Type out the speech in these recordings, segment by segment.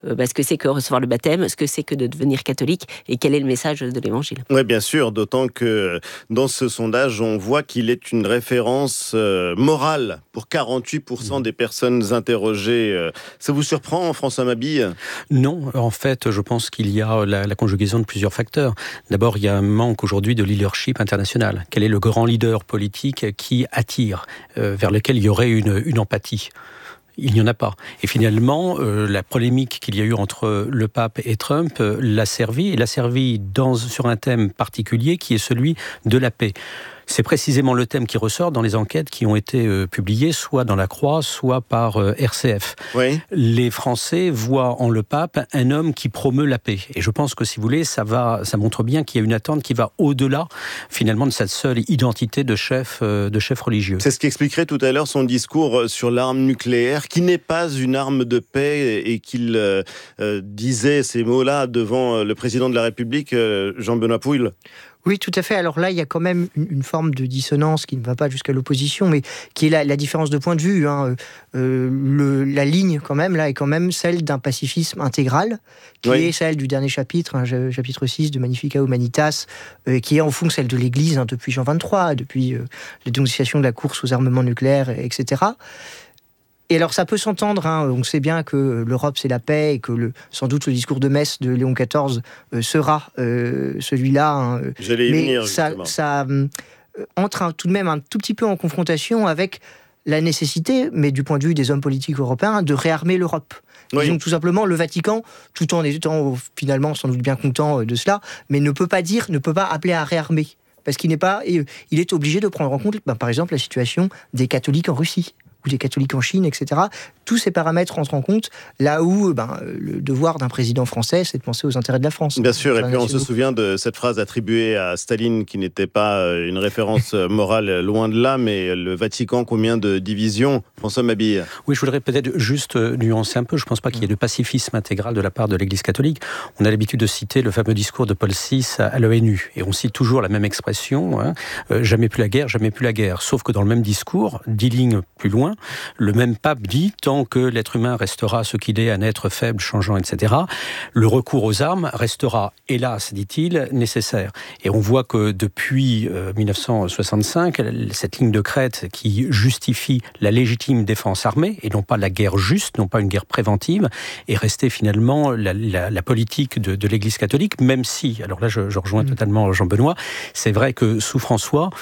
ce que c'est que recevoir le baptême, ce que c'est que de devenir catholique et quel est le message de l'Évangile. Oui, bien sûr, d'autant que dans ce sondage, on voit qu'il est une référence morale pour 48% des personnes interrogées. Ça vous surprend, François Mabille ? Non, en fait, je pense qu'il y a la conjugaison de plusieurs facteurs. D'abord, il y a un manque aujourd'hui de leadership international. Quel est le grand leader politique qui attire, vers lequel il y aurait une empathie ? Il n'y en a pas. Et finalement, la polémique qu'il y a eu entre le pape et Trump l'a servi sur un thème particulier qui est celui de la paix. C'est précisément le thème qui ressort dans les enquêtes qui ont été publiées, soit dans la Croix, soit par RCF. Oui. Les Français voient en le pape un homme qui promeut la paix. Et je pense que, si vous voulez, ça montre bien qu'il y a une attente qui va au-delà, finalement, de cette seule identité de chef religieux. C'est ce qui expliquerait tout à l'heure son discours sur l'arme nucléaire, qui n'est pas une arme de paix, et qu'il disait ces mots-là devant le président de la République, Jean-Benoît Pouille. Oui, tout à fait. Alors là, il y a quand même une forme de dissonance qui ne va pas jusqu'à l'opposition, mais qui est la différence de point de vue. La ligne, quand même, là, est quand même celle d'un pacifisme intégral, qui est celle du dernier chapitre, chapitre 6 de Magnificat Humanitas, qui est en fond celle de l'Église depuis Jean XXIII, depuis la dénonciation de la course aux armements nucléaires, etc. Et alors ça peut s'entendre, on sait bien que l'Europe c'est la paix et que sans doute le discours de messe de Léon XIV sera celui-là. J'allais y venir, ça entre tout de même un tout petit peu en confrontation avec la nécessité, mais du point de vue des hommes politiques européens, de réarmer l'Europe. Oui. Disons que tout simplement le Vatican, tout en étant finalement sans doute bien content de cela, mais ne peut pas appeler à réarmer. Parce qu'il il est obligé de prendre en compte, par exemple, la situation des catholiques en Russie ou des catholiques en Chine, etc. Tous ces paramètres rentrent en compte, là où le devoir d'un président français, c'est de penser aux intérêts de la France. Bien sûr, et puis on se souvient de cette phrase attribuée à Staline, qui n'était pas une référence morale, loin de là, mais le Vatican, combien de divisions ? François Mabille. Oui, je voudrais peut-être juste nuancer un peu. Je ne pense pas qu'il y ait de pacifisme intégral de la part de l'Église catholique. On a l'habitude de citer le fameux discours de Paul VI à l'ONU, et on cite toujours la même expression, jamais plus la guerre, jamais plus la guerre. Sauf que dans le même discours, 10 lignes plus loin, le même pape dit « Tant que l'être humain restera ce qu'il est, un être faible, changeant, etc., le recours aux armes restera, hélas, dit-il, nécessaire. » Et on voit que depuis 1965, cette ligne de crête qui justifie la légitime défense armée, et non pas la guerre juste, non pas une guerre préventive, est restée finalement la politique de l'Église catholique, même si, alors là je rejoins totalement Jean-Benoît, c'est vrai que sous François,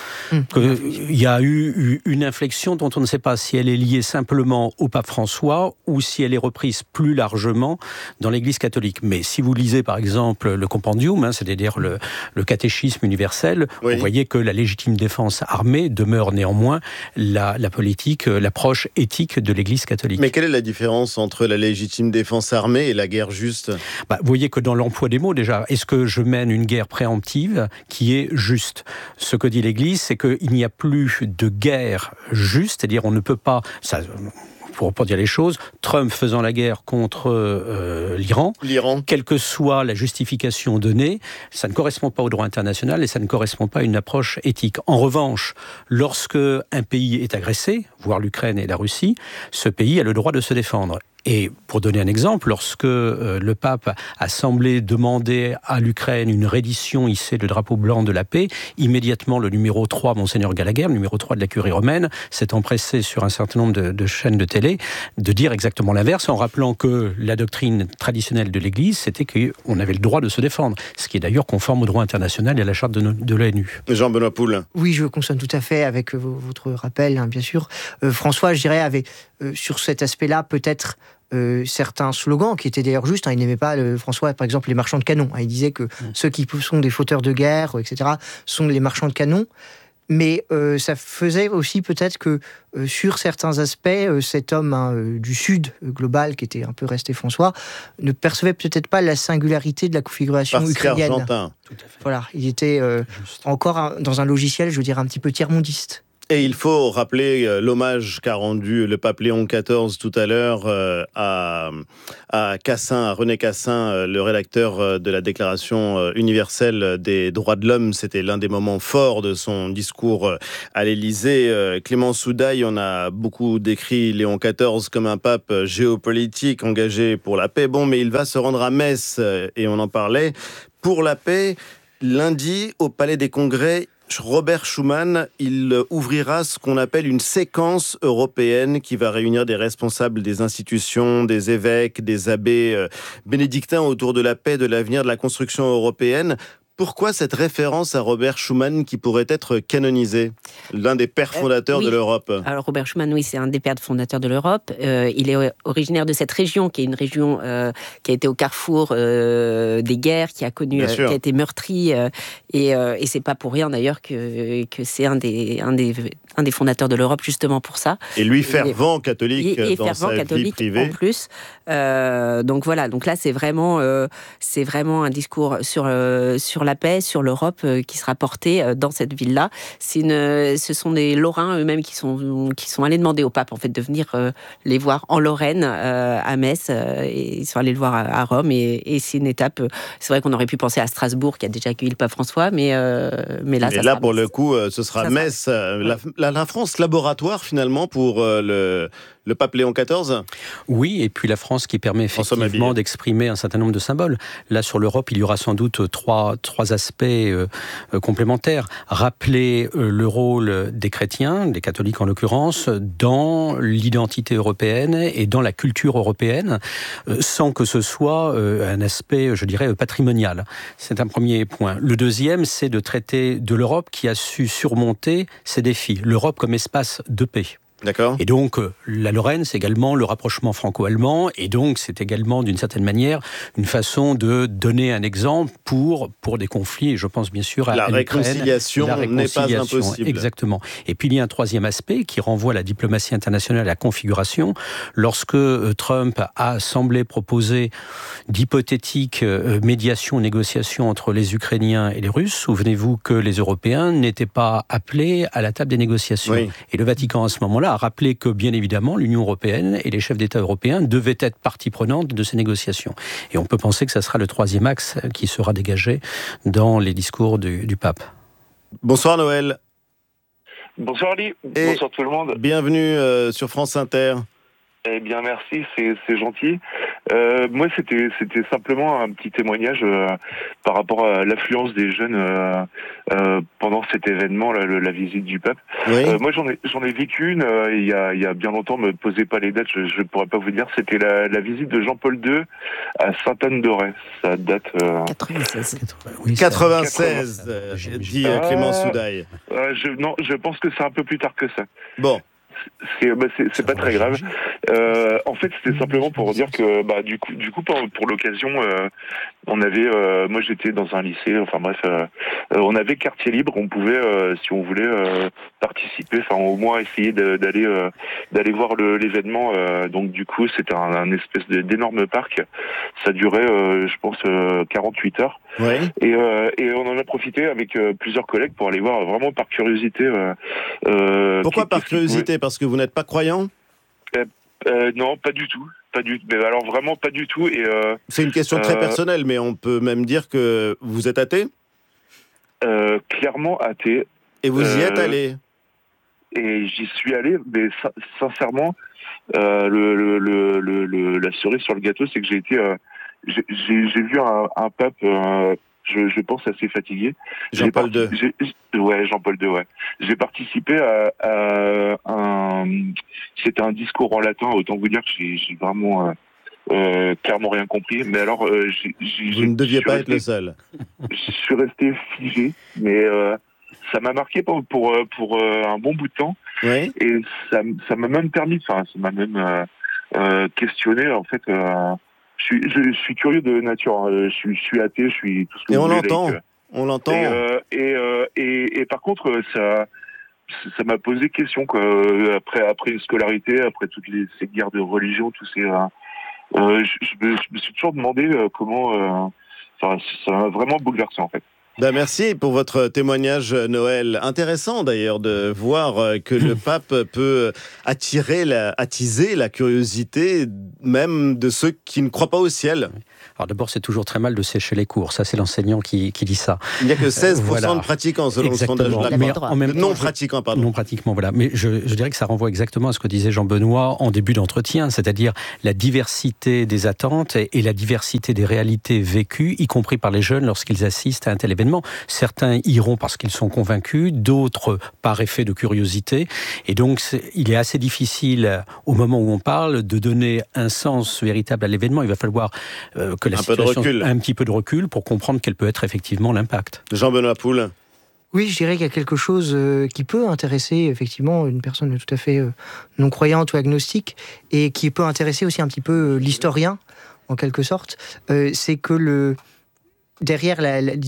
il y a eu une inflexion dont on ne sait pas si elle est liée simplement au pape François ou si elle est reprise plus largement dans l'Église catholique. Mais si vous lisez par exemple le compendium, c'est-à-dire le catéchisme universel, vous voyez que la légitime défense armée demeure néanmoins la politique, l'approche éthique de l'Église catholique. Mais quelle est la différence entre la légitime défense armée et la guerre juste ? Vous voyez que dans l'emploi des mots déjà, est-ce que je mène une guerre préemptive qui est juste ? Ce que dit l'Église, c'est qu'il n'y a plus de guerre juste, c'est-à-dire on ne peut pas... Pour dire les choses, Trump faisant la guerre contre l'Iran, quelle que soit la justification donnée, ça ne correspond pas au droit international et ça ne correspond pas à une approche éthique. En revanche, lorsque un pays est agressé, voire l'Ukraine et la Russie, ce pays a le droit de se défendre. Et pour donner un exemple, lorsque le pape a semblé demander à l'Ukraine une reddition hissée de drapeau blanc de la paix, immédiatement le numéro 3, Monseigneur Gallagher, le numéro 3 de la curie romaine, s'est empressé sur un certain nombre de chaînes de télé de dire exactement l'inverse, en rappelant que la doctrine traditionnelle de l'Église, c'était qu'on avait le droit de se défendre, ce qui est d'ailleurs conforme au droit international et à la charte de l'ONU. Jean-Benoît Pouille. Oui, je consonne tout à fait avec votre rappel, bien sûr. François, je dirais, avait sur cet aspect-là peut-être certains slogans qui étaient d'ailleurs justes. Il n'aimait pas, François, par exemple, les marchands de canons. Il disait que ceux qui sont des fauteurs de guerre, etc., sont les marchands de canons. Mais ça faisait aussi peut-être que sur certains aspects, cet homme du Sud global, qui était un peu resté François, ne percevait peut-être pas la singularité de la configuration ukrainienne. Argentin. Voilà, il était encore dans un logiciel, je veux dire, un petit peu tiers-mondiste. Et il faut rappeler l'hommage qu'a rendu le pape Léon XIV tout à l'heure à Cassin, à René Cassin, le rédacteur de la Déclaration universelle des droits de l'homme. C'était l'un des moments forts de son discours à l'Élysée. Clément Soudaille, on a beaucoup décrit Léon XIV comme un pape géopolitique engagé pour la paix. Bon, mais il va se rendre à Metz, et on en parlait, pour la paix. Lundi, au Palais des Congrès, Robert Schuman, il ouvrira ce qu'on appelle une séquence européenne qui va réunir des responsables des institutions, des évêques, des abbés bénédictins autour de la paix, de l'avenir, de la construction européenne. Pourquoi cette référence à Robert Schuman qui pourrait être canonisé, l'un des pères fondateurs de l'Europe? Alors Robert Schuman, oui, c'est un des pères fondateurs de l'Europe. Il est originaire de cette région, qui est une région qui a été au carrefour des guerres, qui a connu, qui a été meurtrie, et c'est pas pour rien d'ailleurs que c'est un des fondateurs de l'Europe, justement pour ça. Et lui, fervent catholique et dans fervent sa catholique vie privée. En plus. Donc voilà, donc là c'est vraiment un discours sur la paix, sur l'Europe qui sera porté dans cette ville-là. Ce sont des Lorrains eux-mêmes qui sont allés demander au pape en fait de venir les voir en Lorraine, à Metz, et ils sont allés le voir à Rome, et c'est une étape. C'est vrai qu'on aurait pu penser à Strasbourg qui a déjà accueilli le pape François, mais là pour Metz. Le coup, ce sera Metz. La France laboratoire finalement pour le pape Léon XIV. Oui, et puis la France qui permet effectivement d'exprimer un certain nombre de symboles. Là, sur l'Europe, il y aura sans doute trois aspects complémentaires. Rappeler le rôle des chrétiens, des catholiques en l'occurrence, dans l'identité européenne et dans la culture européenne, sans que ce soit un aspect, je dirais, patrimonial. C'est un premier point. Le deuxième, c'est de traiter de l'Europe qui a su surmonter ses défis. L'Europe comme espace de paix. D'accord. Et donc, la Lorraine, c'est également le rapprochement franco-allemand, et donc c'est également, d'une certaine manière, une façon de donner un exemple pour des conflits, et je pense bien sûr à la réconciliation n'est pas impossible. Exactement. Et puis il y a un troisième aspect qui renvoie à la diplomatie internationale, à la configuration. Lorsque Trump a semblé proposer d'hypothétiques médiations, négociations entre les Ukrainiens et les Russes, souvenez-vous que les Européens n'étaient pas appelés à la table des négociations. Oui. Et le Vatican, à ce moment-là, a rappelé que, bien évidemment, l'Union européenne et les chefs d'État européens devaient être partie prenante de ces négociations. Et on peut penser que ça sera le troisième axe qui sera dégagé dans les discours du pape. Bonsoir Noël. Bonsoir Ali, bonsoir tout le monde. Bienvenue sur France Inter. Eh bien merci, c'est gentil. Moi c'était simplement un petit témoignage par rapport à l'affluence des jeunes pendant cet événement, la visite du pape. Oui. Moi j'en ai vécu une il y a bien longtemps, me posez pas les dates, je pourrais pas vous dire. C'était la visite de Jean-Paul II à Sainte-Anne-d'Auray. Ça date 96. Oui, 96, dit Clément Soudaille. Je pense que c'est un peu plus tard que ça. Bon. C'est pas très grave. En fait, c'était simplement pour dire que, du coup, pour l'occasion, on avait, moi j'étais dans un lycée, enfin bref, on avait quartier libre, on pouvait, si on voulait, participer, enfin au moins essayer d'aller voir l'événement. Donc du coup, c'était un espèce d'énorme parc. Ça durait, je pense, 48 heures. Ouais. Et on en a profité avec plusieurs collègues pour aller voir vraiment par curiosité. Pourquoi par curiosité ? Parce que vous n'êtes pas croyant ? Non, pas du tout. Mais alors vraiment pas du tout. Et c'est une question très personnelle, mais on peut même dire que vous êtes athée ? Clairement athée. Et vous y êtes allé ? Et j'y suis allé, mais sincèrement, la cerise sur le gâteau, c'est que j'ai vu un pape. Je pense assez fatigué. Jean-Paul II. Jean-Paul II, ouais. J'ai participé à c'était un discours en latin, autant vous dire que j'ai vraiment clairement rien compris. Mais alors, vous ne deviez pas être le seul. Je suis resté figé, mais ça m'a marqué pour un bon bout de temps. Oui. Et ça m'a même permis, ça m'a même questionné, en fait. Je suis curieux de nature, hein. Je suis athée, je suis tout ce que et vous voulez. On l'entend. Et par contre, ça m'a posé question, quoi. Après une scolarité, après toutes ces guerres de religion, tous ces, je me suis toujours demandé comment. Ça m'a vraiment bouleversé en fait. Merci pour votre témoignage, Noël. Intéressant d'ailleurs de voir que le pape peut attiser la curiosité même de ceux qui ne croient pas au ciel. Alors d'abord, c'est toujours très mal de sécher les cours. Ça, c'est l'enseignant qui dit ça. Il n'y a que 16% de pratiquants selon exactement. le sondage. Mais en même temps, non-pratiquants, pardon. Non-pratiquement, voilà. Mais je dirais que ça renvoie exactement à ce que disait Jean-Benoît en début d'entretien, c'est-à-dire la diversité des attentes et la diversité des réalités vécues, y compris par les jeunes lorsqu'ils assistent à un tel événement. Certains iront parce qu'ils sont convaincus, d'autres par effet de curiosité. Et donc, il est assez difficile, au moment où on parle, de donner un sens véritable à l'événement. Il va falloir que la situation ait un petit peu de recul pour comprendre quel peut être effectivement l'impact. Jean-Benoît Poul. Oui, je dirais qu'il y a quelque chose qui peut intéresser effectivement une personne tout à fait non-croyante ou agnostique, et qui peut intéresser aussi un petit peu l'historien, en quelque sorte. C'est que derrière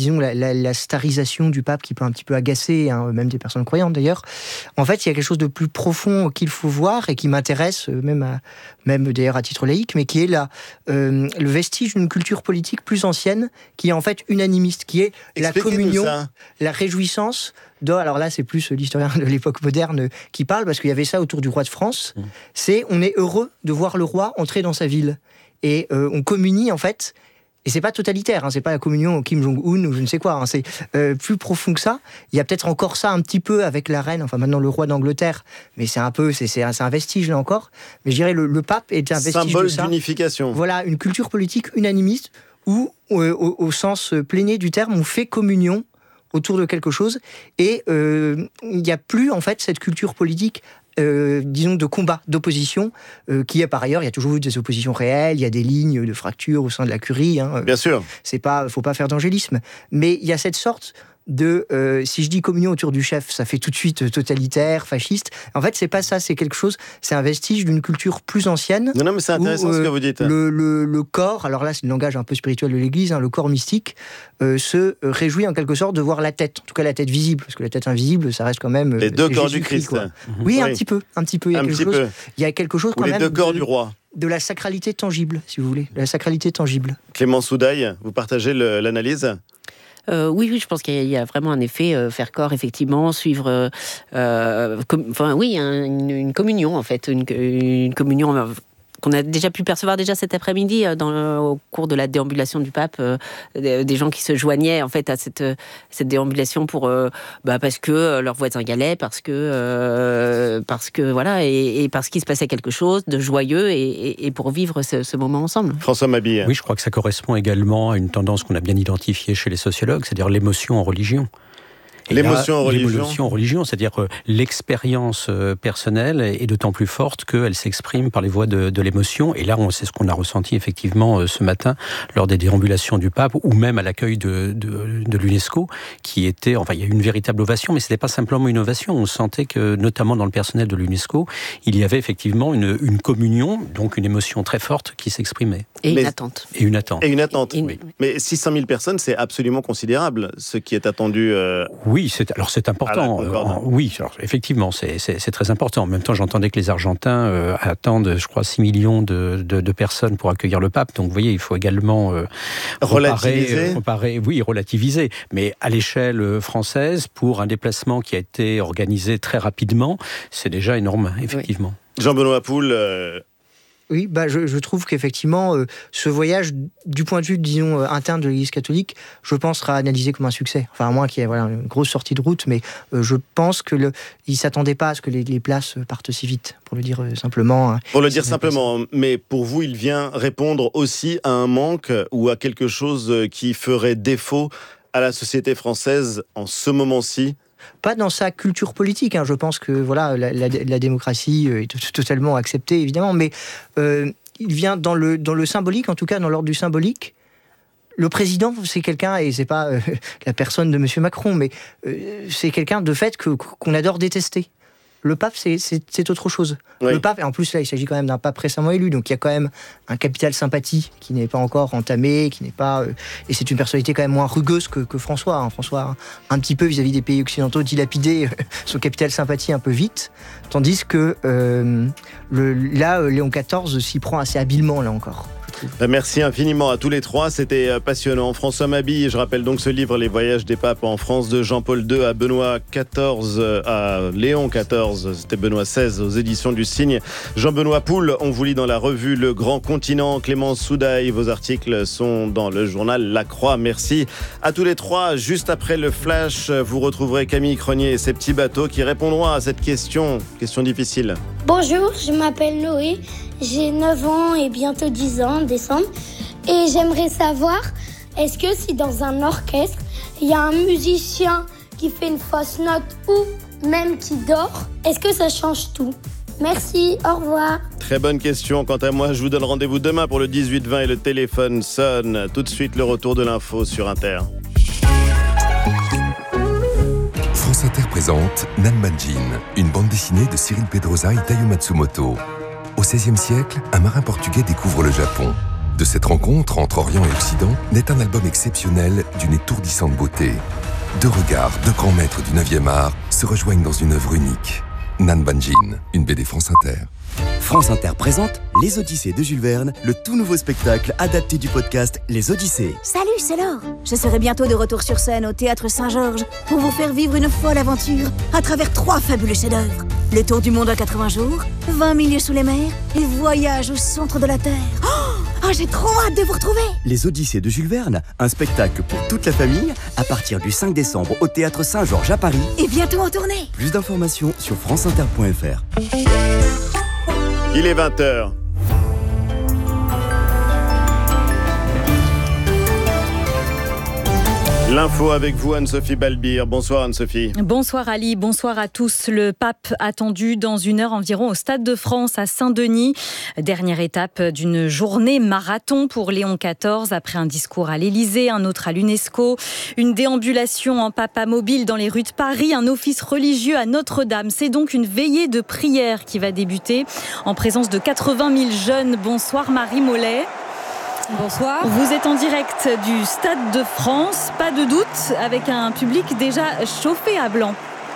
la starisation du pape qui peut un petit peu agacer, même des personnes croyantes d'ailleurs, en fait il y a quelque chose de plus profond qu'il faut voir et qui m'intéresse même d'ailleurs à titre laïque, mais qui est le vestige d'une culture politique plus ancienne, qui est en fait unanimiste, qui est la communion, la réjouissance. Alors là, c'est plus l'historien de l'époque moderne qui parle, parce qu'il y avait ça autour du roi de France. C'est on est heureux de voir le roi entrer dans sa ville, et on communie en fait. Et c'est pas totalitaire, c'est pas la communion au Kim Jong-un ou je ne sais quoi, c'est plus profond que ça. Il y a peut-être encore ça un petit peu avec la reine, enfin maintenant le roi d'Angleterre, mais c'est un vestige là encore. Mais je dirais le pape est un vestige symbole de ça. Symbole d'unification. Voilà, une culture politique unanimiste où, au sens pléné du terme, on fait communion autour de quelque chose, et il n'y a plus en fait cette culture politique disons de combat, d'opposition, qui est par ailleurs, il y a toujours eu des oppositions réelles, il y a des lignes de fracture au sein de la curie. Bien sûr. Faut pas faire d'angélisme. Mais il y a cette sorte de, si je dis communion autour du chef, ça fait tout de suite totalitaire, fasciste. En fait, c'est pas ça, c'est quelque chose, c'est un vestige d'une culture plus ancienne. Non, mais c'est intéressant ce que vous dites. Le corps, alors là, c'est le langage un peu spirituel de l'Église, le corps mystique, se réjouit en quelque sorte de voir la tête, en tout cas la tête visible, parce que la tête invisible, ça reste quand même les deux corps du Christ. Oui, un petit peu. Il y a quelque chose quand même. Les deux corps du roi. De la sacralité tangible, si vous voulez, la sacralité tangible. Clément Soudaille, vous partagez l'analyse ? Oui, je pense qu'il y a vraiment un effet faire corps, effectivement, suivre, une communion en fait, une communion qu'on a déjà pu percevoir cet après-midi au cours de la déambulation du pape, des gens qui se joignaient en fait à cette déambulation parce que leurs voisins y allaient, parce que voilà, et parce qu'il se passait quelque chose de joyeux et pour vivre ce moment ensemble. François Mabille. Oui, je crois que ça correspond également à une tendance qu'on a bien identifiée chez les sociologues, c'est-à-dire l'émotion en religion. L'émotion en religion, c'est-à-dire l'expérience personnelle est d'autant plus forte qu'elle s'exprime par les voies de l'émotion. Et là, c'est ce qu'on a ressenti effectivement ce matin lors des déambulations du pape, ou même à l'accueil de l'UNESCO, qui était, il y a eu une véritable ovation, mais c'était pas simplement une ovation. On sentait que, notamment dans le personnel de l'UNESCO, il y avait effectivement une communion, donc une émotion très forte qui s'exprimait. Une attente. Et une attente. Oui. Mais 600 000 personnes, c'est absolument considérable, ce qui est attendu. Oui, c'est important. Oui, alors, effectivement, c'est très important. En même temps, j'entendais que les Argentins attendent, je crois, 6 millions de personnes pour accueillir le pape. Donc, vous voyez, il faut également relativiser. Mais à l'échelle française, pour un déplacement qui a été organisé très rapidement, c'est déjà énorme, effectivement. Oui. Jean-Benoît Poul. Oui, je trouve qu'effectivement, ce voyage, du point de vue, disons, interne de l'Église catholique, je pense sera analysé comme un succès. Enfin, à moins qu'il y ait une grosse sortie de route, mais je pense que il ne s'attendait pas à ce que les places partent si vite, pour le dire simplement. Pour le dire simplement, mais pour vous, il vient répondre aussi à un manque ou à quelque chose qui ferait défaut à la société française en ce moment-ci ? Pas dans sa culture politique, je pense que la démocratie est totalement acceptée, évidemment, mais il vient dans le symbolique, en tout cas dans l'ordre du symbolique. Le président, c'est quelqu'un, et c'est pas la personne de M. Macron, mais c'est quelqu'un de fait qu'on adore détester. Le pape, c'est autre chose. Oui. Le pape, et en plus là, il s'agit quand même d'un pape récemment élu, donc il y a quand même un capital sympathie qui n'est pas encore entamé, qui n'est pas, et c'est une personnalité quand même moins rugueuse que François. François, un petit peu vis-à-vis des pays occidentaux, dilapidé son capital sympathie un peu vite, tandis que Léon XIV s'y prend assez habilement là encore. Merci infiniment à tous les trois, c'était passionnant. François Mabille, je rappelle donc ce livre, Les voyages des papes en France, de Jean-Paul II à Benoît XIV, à Léon XIV, c'était Benoît XVI, aux éditions du Cygne. Jean-Benoît Poul, on vous lit dans la revue Le Grand Continent. Clémence Soudaille, vos articles sont dans le journal La Croix. Merci à tous les trois. Juste après le flash, vous retrouverez Camille Cronier et ses petits bateaux qui répondront à cette question difficile. Bonjour, je m'appelle Noé, j'ai 9 ans et bientôt 10 ans en décembre. Et j'aimerais savoir, est-ce que si dans un orchestre, il y a un musicien qui fait une fausse note ou même qui dort, est-ce que ça change tout ? Merci, au revoir. Très bonne question. Quant à moi, je vous donne rendez-vous demain pour le 18-20 et le téléphone sonne. Tout de suite, le retour de l'info sur Inter. France Inter présente Nanbanjin, une bande dessinée de Cyril Pedrosa et Taiyo Matsumoto. Au XVIe siècle, un marin portugais découvre le Japon. De cette rencontre entre Orient et Occident naît un album exceptionnel d'une étourdissante beauté. Deux regards, deux grands maîtres du 9e art se rejoignent dans une œuvre unique. Nanbanjin, une BD France Inter. France Inter présente Les Odyssées de Jules Verne, le tout nouveau spectacle adapté du podcast Les Odyssées. Salut, c'est Laure. Je serai bientôt de retour sur scène au Théâtre Saint-Georges pour vous faire vivre une folle aventure à travers 3 fabuleux chefs-d'œuvre. Le tour du monde en 80 jours, 20 milieux sous les mers et voyage au centre de la Terre. Oh, j'ai trop hâte de vous retrouver. Les Odyssées de Jules Verne, un spectacle pour toute la famille à partir du 5 décembre au Théâtre Saint-Georges à Paris. Et bientôt en tournée. Plus d'informations sur franceinter.fr. Il est 20h. L'info avec vous, Anne-Sophie Balbir. Bonsoir Anne-Sophie. Bonsoir Ali, bonsoir à tous. Le pape attendu dans 1 heure environ au Stade de France à Saint-Denis. Dernière étape d'une journée marathon pour Léon XIV. Après un discours à l'Élysée, un autre à l'UNESCO. Une déambulation en papamobile dans les rues de Paris. Un office religieux à Notre-Dame. C'est donc une veillée de prière qui va débuter en présence de 80 000 jeunes. Bonsoir Marie Mollet. Bonsoir. Vous êtes en direct du Stade de France, pas de doute, avec un public déjà chauffé à blanc.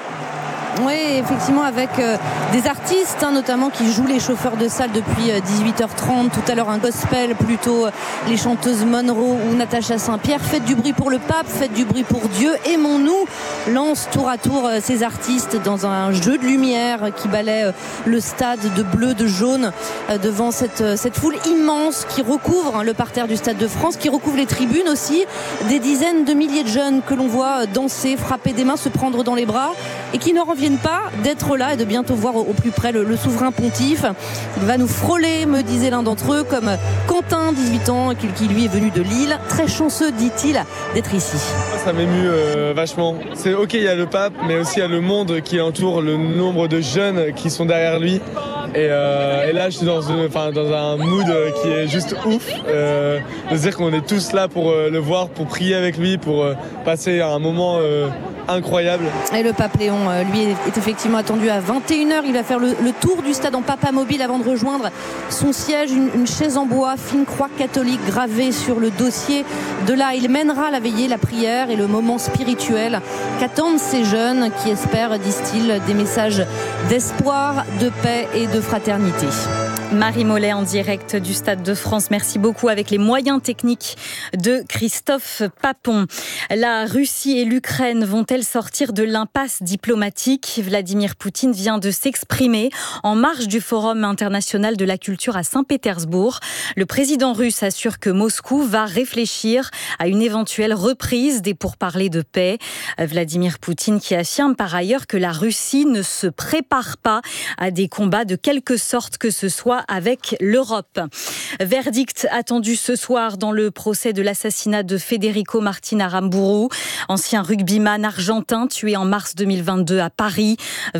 Oui, effectivement, avec des artistes, notamment qui jouent les chauffeurs de salle depuis 18h30. Tout à l'heure, un gospel, plutôt les chanteuses Monroe ou Natacha Saint-Pierre. Faites du bruit pour le pape, faites du bruit pour Dieu. Aimons-nous, lance tour à tour ces artistes dans un jeu de lumière qui balaie le stade de bleu, de jaune, devant cette foule immense qui recouvre le parterre du Stade de France, qui recouvre les tribunes aussi. Des dizaines de milliers de jeunes que l'on voit danser, frapper des mains, se prendre dans les bras et qui ne reviennent pas d'être là et de bientôt voir au plus près le souverain pontife. Il va nous frôler, me disait l'un d'entre eux, comme Quentin, 18 ans, qui lui est venu de Lille. Très chanceux, dit-il, d'être ici. Ça m'émue vachement. C'est ok, il y a le pape, mais aussi il y a le monde qui entoure, le nombre de jeunes qui sont derrière lui. Et là, je suis dans un mood qui est juste ouf. De se dire qu'on est tous là pour le voir, pour prier avec lui, pour passer un moment incroyable. Et le pape Léon, lui, est effectivement attendu à 21h. Il va faire le tour du stade en papamobile avant de rejoindre son siège, une chaise en bois, fine croix catholique gravée sur le dossier. De là, il mènera la veillée, la prière et le moment spirituel qu'attendent ces jeunes qui espèrent, disent-ils, des messages d'espoir, de paix et de fraternité. Marie Mollet en direct du Stade de France. Merci beaucoup avec les moyens techniques de Christophe Papon. La Russie et l'Ukraine vont-elles sortir de l'impasse diplomatique ? Vladimir Poutine vient de s'exprimer en marge du Forum international de la culture à Saint-Pétersbourg. Le président russe assure que Moscou va réfléchir à une éventuelle reprise des pourparlers de paix. Vladimir Poutine qui affirme par ailleurs que la Russie ne se prépare pas à des combats de quelque sorte que ce soit avec l'Europe. Verdict attendu ce soir dans le procès de l'assassinat de Federico Martin Aramburu, ancien rugbyman argentin tué en mars 2022 à Paris.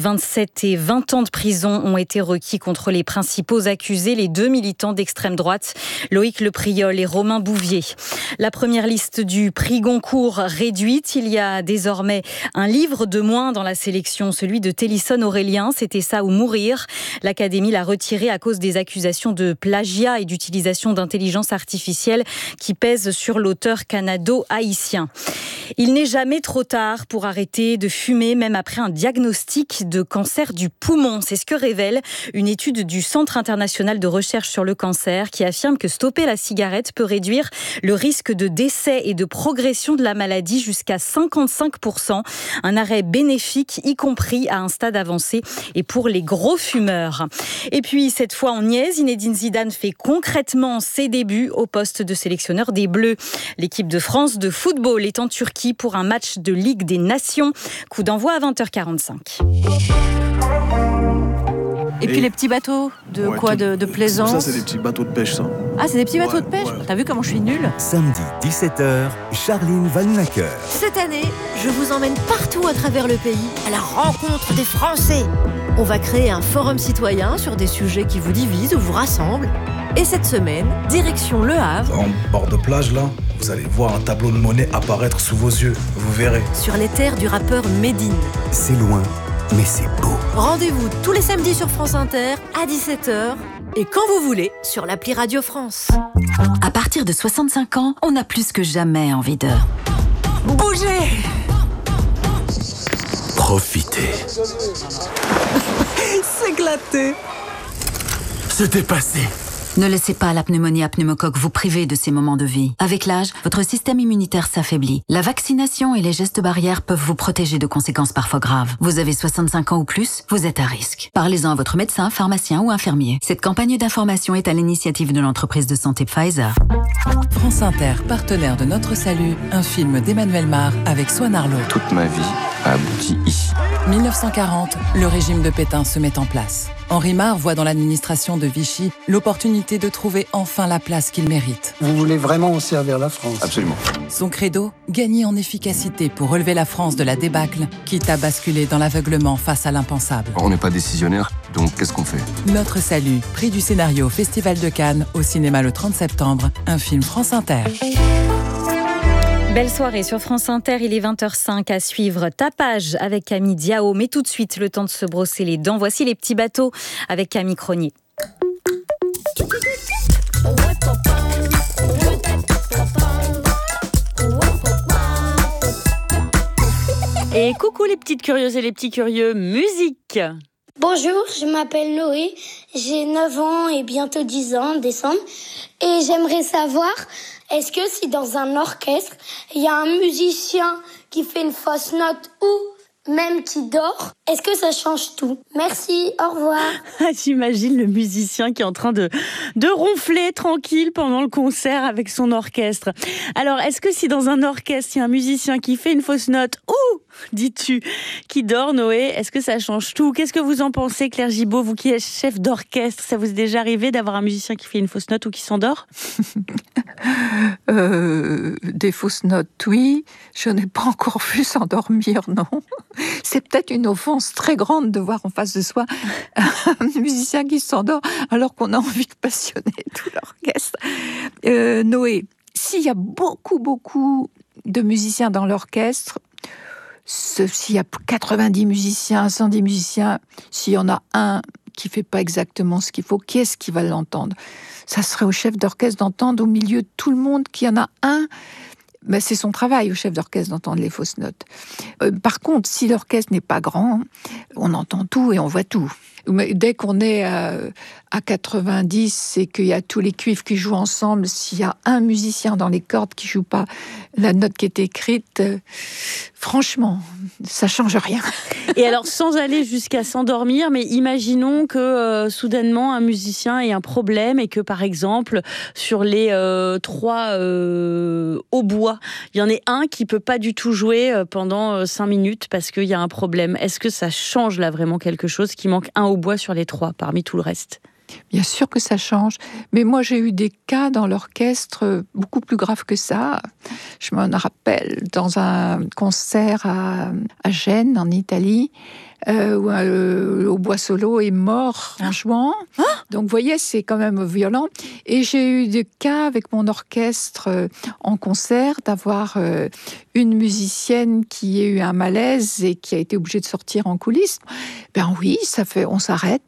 27 et 20 ans de prison ont été requis contre les principaux accusés, les 2 militants d'extrême droite, Loïc Lepriol et Romain Bouvier. La première liste du prix Goncourt réduite. Il y a désormais un livre de moins dans la sélection, celui de Télisson Aurélien, C'était ça ou mourir. L'Académie l'a retiré à cause des accusations de plagiat et d'utilisation d'intelligence artificielle qui pèsent sur l'auteur canado-haïtien. Il n'est jamais trop tard pour arrêter de fumer, même après un diagnostic de cancer du poumon. C'est ce que révèle une étude du Centre international de recherche sur le cancer qui affirme que stopper la cigarette peut réduire le risque de décès et de progression de la maladie jusqu'à 55%. Un arrêt bénéfique, y compris à un stade avancé et pour les gros fumeurs. Et puis, cette fois en niaise, Zinedine Zidane fait concrètement ses débuts au poste de sélectionneur des Bleus. L'équipe de France de football est en Turquie pour un match de Ligue des Nations. Coup d'envoi à 20h45. Et puis les petits bateaux de plaisance. Ça, c'est des petits bateaux de pêche, ça. Ah, c'est des petits bateaux de pêche. T'as vu comment je suis nulle? Samedi, 17h, Charline Vanhoenacker. Cette année, je vous emmène partout à travers le pays, à la rencontre des Français. On va créer un forum citoyen sur des sujets qui vous divisent ou vous rassemblent. Et cette semaine, direction Le Havre. En bord de plage, là, vous allez voir un tableau de monnaie apparaître sous vos yeux. Vous verrez. Sur les terres du rappeur Medine. C'est loin, mais c'est beau. Rendez-vous tous les samedis sur France Inter à 17h et quand vous voulez sur l'appli Radio France. À partir de 65 ans, on a plus que jamais envie de bouger. Profiter. S'éclater. Se dépasser. Ne laissez pas la pneumonie à pneumocoque vous priver de ces moments de vie. Avec l'âge, votre système immunitaire s'affaiblit. La vaccination et les gestes barrières peuvent vous protéger de conséquences parfois graves. Vous avez 65 ans ou plus, vous êtes à risque. Parlez-en à votre médecin, pharmacien ou infirmier. Cette campagne d'information est à l'initiative de l'entreprise de santé Pfizer. France Inter, partenaire de Notre Salut, un film d'Emmanuel Mar avec Swan Arlo. Toute ma vie a abouti ici. 1940, le régime de Pétain se met en place. Henri Mar voit dans l'administration de Vichy l'opportunité de trouver enfin la place qu'il mérite. Vous voulez vraiment servir la France? Absolument. Son credo, gagner en efficacité pour relever la France de la débâcle, quitte à basculer dans l'aveuglement face à l'impensable. On n'est pas décisionnaire, donc qu'est-ce qu'on fait? Notre Salut, prix du scénario au Festival de Cannes, au cinéma le 30 septembre, un film France Inter. Belle soirée sur France Inter, il est 20h05 à suivre Tapage avec Camille Diao. Mais tout de suite, le temps de se brosser les dents. Voici les petits bateaux avec Camille Cronier. Et coucou les petites curieuses et les petits curieux, musique! Bonjour, je m'appelle Noé, j'ai 9 ans et bientôt 10 ans en décembre. Et j'aimerais savoir, est-ce que si dans un orchestre, il y a un musicien qui fait une fausse note ou même qui dort, est-ce que ça change tout? Merci, au revoir. J'imagine le musicien qui est en train de ronfler tranquille pendant le concert avec son orchestre. Alors, est-ce que si dans un orchestre, il y a un musicien qui fait une fausse note ou, dis-tu, qui dort, Noé, est-ce que ça change tout? Qu'est-ce que vous en pensez, Claire Gibault, vous qui êtes chef d'orchestre? Ça vous est déjà arrivé d'avoir un musicien qui fait une fausse note ou qui s'endort? Des fausses notes, oui. Je n'ai pas encore vu s'endormir, non. C'est peut-être une offense très grande de voir en face de soi un musicien qui s'endort alors qu'on a envie de passionner tout l'orchestre. Noé, s'il y a beaucoup de musiciens dans l'orchestre, s'il y a 90 musiciens, 110 musiciens, s'il y en a un qui ne fait pas exactement ce qu'il faut, qui est-ce qui va l'entendre? Ça serait au chef d'orchestre d'entendre au milieu de tout le monde qu'il y en a un. Ben, c'est son travail au chef d'orchestre d'entendre les fausses notes. Par contre, si l'orchestre n'est pas grand, on entend tout et on voit tout. Mais dès qu'on est à 90 et qu'il y a tous les cuivres qui jouent ensemble, s'il y a un musicien dans les cordes qui joue pas la note qui est écrite, franchement, ça change rien. Et alors, sans aller jusqu'à s'endormir, mais imaginons que soudainement un musicien ait un problème et que, par exemple, sur les 3 hautbois, il y en ait un qui peut pas du tout jouer pendant 5 minutes parce qu'il y a un problème. Est-ce que ça change là vraiment quelque chose, qu'il manque un hautbois sur les 3 parmi tout le reste? Bien sûr que ça change, mais moi j'ai eu des cas dans l'orchestre beaucoup plus graves que ça. Je m'en rappelle dans un concert à Gênes, en Italie, où le hautbois solo est mort en jouant. Donc vous voyez, c'est quand même violent. Et j'ai eu des cas avec mon orchestre en concert d'avoir une musicienne qui a eu un malaise et qui a été obligée de sortir en coulisses. Ben oui, on s'arrête.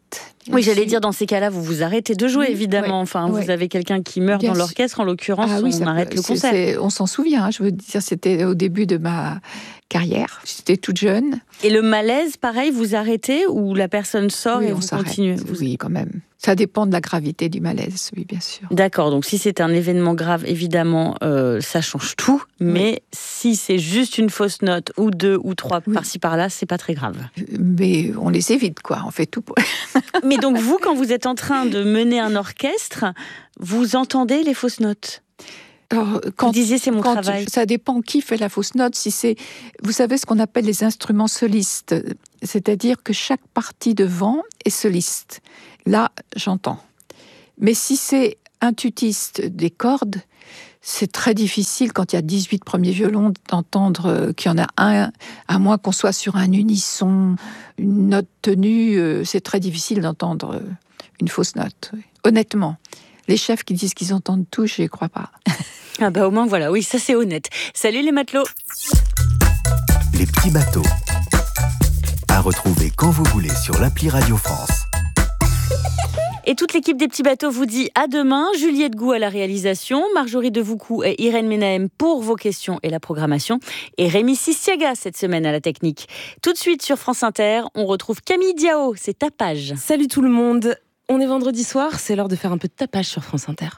Oui, j'allais dire, dans ces cas-là, vous vous arrêtez de jouer, évidemment. Enfin, vous avez quelqu'un qui meurt dans l'orchestre, en l'occurrence, on arrête le concert. On s'en souvient, je veux dire, c'était au début de ma carrière. J'étais toute jeune. Et le malaise, pareil, vous arrêtez ou la personne sort et on vous continuez? Oui, quand même. Ça dépend de la gravité du malaise, oui, bien sûr. D'accord, donc si c'est un événement grave, évidemment, ça change tout. Mais si c'est juste une fausse note, ou 2 ou 3 par-ci par-là, c'est pas très grave. Mais on les évite, quoi. On fait tout pour... Mais donc vous, quand vous êtes en train de mener un orchestre, vous entendez les fausses notes? Alors, vous disiez c'est mon travail. Ça dépend qui fait la fausse note. Si c'est, vous savez ce qu'on appelle les instruments solistes, c'est-à-dire que chaque partie de vent est soliste. Là, j'entends. Mais si c'est un tutiste des cordes, c'est très difficile quand il y a 18 premiers violons d'entendre qu'il y en a un, à moins qu'on soit sur un unisson, une note tenue, c'est très difficile d'entendre une fausse note. Honnêtement. Les chefs qui disent qu'ils entendent tout, je n'y crois pas. Ah bah au moins voilà, oui, ça c'est honnête. Salut les matelots. Les petits bateaux. À retrouver quand vous voulez sur l'appli Radio France. Et toute l'équipe des petits bateaux vous dit à demain. Juliette Gou à la réalisation, Marjorie Devoucou et Irène Menahem pour vos questions et la programmation, et Rémi Sistiaga cette semaine à la technique. Tout de suite sur France Inter, on retrouve Camille Diao, c'est Tapage. Salut tout le monde. On est vendredi soir, c'est l'heure de faire un peu de tapage sur France Inter.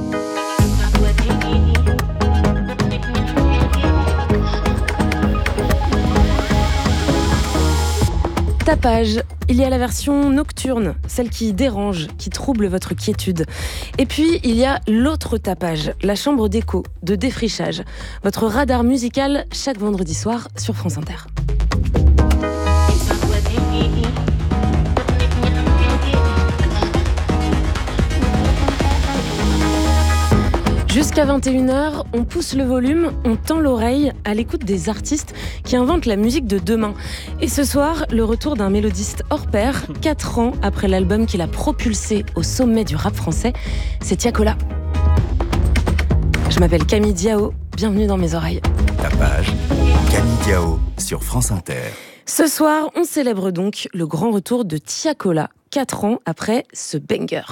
Tapage, il y a la version nocturne, celle qui dérange, qui trouble votre quiétude. Et puis, il y a l'autre tapage, la chambre d'écho, de défrichage. Votre radar musical chaque vendredi soir sur France Inter. Jusqu'à 21h, on pousse le volume, on tend l'oreille à l'écoute des artistes qui inventent la musique de demain. Et ce soir, le retour d'un mélodiste hors pair, 4 ans après l'album qui l'a propulsé au sommet du rap français, c'est Tiakola. Je m'appelle Camille Diao, bienvenue dans mes oreilles. Tapage, Camille Diao sur France Inter. Ce soir, on célèbre donc le grand retour de Tiakola, 4 ans après ce banger.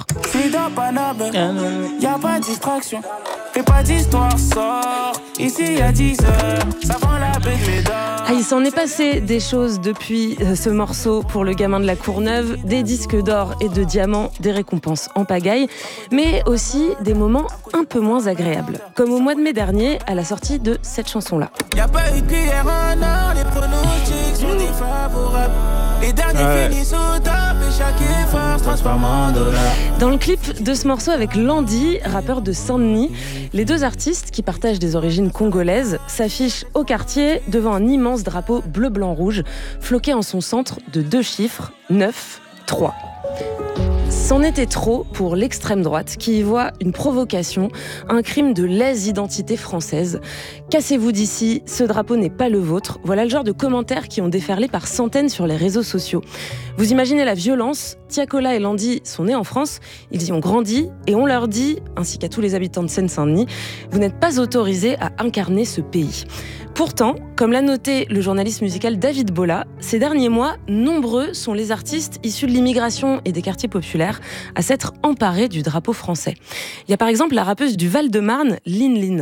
Y'a pas de distraction, fais pas d'histoire, sort. Ici y'a 10 heures, ça prend la baie de mes dents. Ah, il s'en est passé des choses depuis ce morceau pour le gamin de la Courneuve, des disques d'or et de diamants, des récompenses en pagaille, mais aussi des moments un peu moins agréables, comme au mois de mai dernier à la sortie de cette chanson-là. Y'a pas eu de cuillère en or, les pronostics sont défavorables. Les derniers finissent au top et chaque effort se transforme en dollars. Dans le clip de ce morceau avec Landy, rappeur de Saint-Denis, les deux artistes qui partagent des origines congolaises s'affichent au quartier devant un immense drapeau bleu-blanc-rouge, floqué en son centre de 2 chiffres, 9, 3. C'en était trop pour l'extrême droite qui y voit une provocation, un crime de lèse-identité française. Cassez-vous d'ici, ce drapeau n'est pas le vôtre. Voilà le genre de commentaires qui ont déferlé par centaines sur les réseaux sociaux. Vous imaginez la violence. Tiakola et Landy sont nés en France, ils y ont grandi et on leur dit, ainsi qu'à tous les habitants de Seine-Saint-Denis, vous n'êtes pas autorisés à incarner ce pays. Pourtant, comme l'a noté le journaliste musical David Bola, ces derniers mois, nombreux sont les artistes issus de l'immigration et des quartiers populaires à s'être emparés du drapeau français. Il y a par exemple la rappeuse du Val-de-Marne, Lin Lin.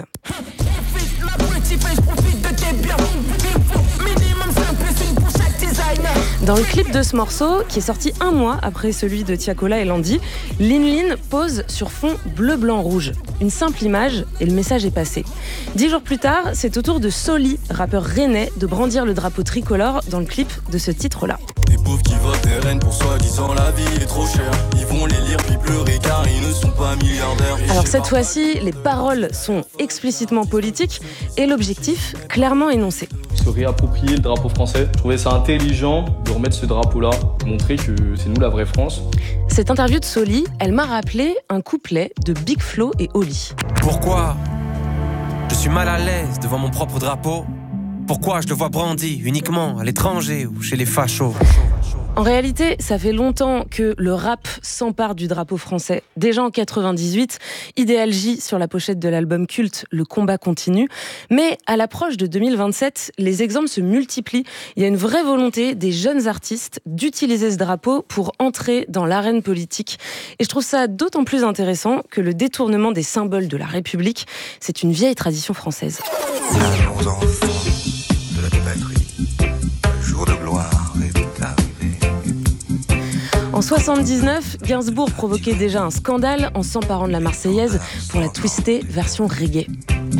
Dans le clip de ce morceau, qui est sorti 1 mois après celui de Tiakola et Landy, Lin Lin pose sur fond bleu-blanc-rouge. Une simple image et le message est passé. 10 jours plus tard, c'est au tour de Soli, rappeur rennais, de brandir le drapeau tricolore dans le clip de ce titre-là. Les pauvres qui votent RN pour soi-disant la vie est trop chère. Ils vont les lire puis pleurer car ils ne sont pas milliardaires. Alors cette fois-ci, les paroles sont explicitement politiques et l'objectif clairement énoncé. Se réapproprier le drapeau français. Je trouvais ça intelligent de remettre ce drapeau-là, montrer que c'est nous la vraie France. Cette interview de Soli, elle m'a rappelé un couplet de Big Flo et Oli. Pourquoi je suis mal à l'aise devant mon propre drapeau? Pourquoi je le vois brandi uniquement à l'étranger ou chez les fachos? En réalité, ça fait longtemps que le rap s'empare du drapeau français. Déjà en 98, Idéal J sur la pochette de l'album culte Le combat continue. Mais à l'approche de 2027, les exemples se multiplient. Il y a une vraie volonté des jeunes artistes d'utiliser ce drapeau pour entrer dans l'arène politique. Et je trouve ça d'autant plus intéressant que le détournement des symboles de la République, c'est une vieille tradition française. Allons enfants de la patrie, le jour de gloire est arrivé. En 79, Gainsbourg provoquait déjà un scandale en s'emparant de la Marseillaise pour la twister version reggae.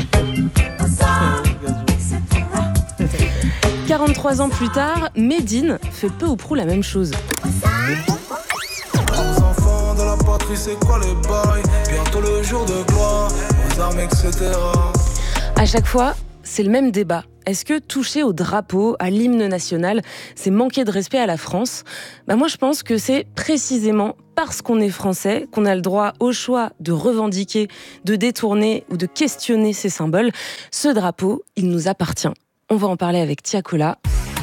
43 ans plus tard, Medine fait peu ou prou la même chose. Aux enfants de la patrie, c'est quoi les bails? Bientôt le jour de gloire, aux armes, etc. À chaque fois, c'est le même débat. Est-ce que toucher au drapeau, à l'hymne national, c'est manquer de respect à la France ? Moi, je pense que c'est précisément parce qu'on est français qu'on a le droit au choix de revendiquer, de détourner ou de questionner ces symboles. Ce drapeau, il nous appartient. On va en parler avec Tiakola.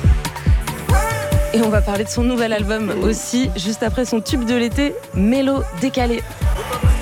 Et on va parler de son nouvel album aussi, juste après son tube de l'été, Mélo décalé.